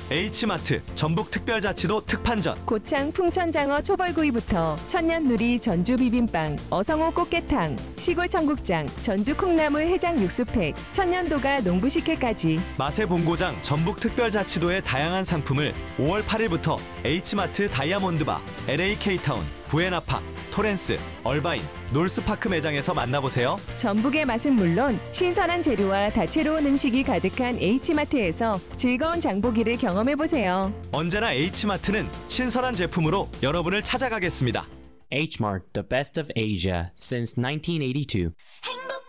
H마트 전북특별자치도 특판전. 고창 풍천장어 초벌구이부터 천년누리 전주 비빔빵, 어성호 꽃게탕, 시골 청국장, 전주 콩나물 해장 육수팩, 천년도가 농부식혜까지. 맛의 본고장 전북특별자치도의 다양한 상품을 5월 8일부터 H마트 다이아몬드바, LA K타운, 부에나파, 토렌스, 얼바인, 놀스파크 매장에서 만나보세요. 전북의 맛은 물론 신선한 재료와 다채로운 음식이 가득한 H마트에서 즐거운 장보기를 경험해보세요. 언제나 H마트는 신선한 제품으로 여러분을 찾아가겠습니다. H Mart, the best of Asia since 1982.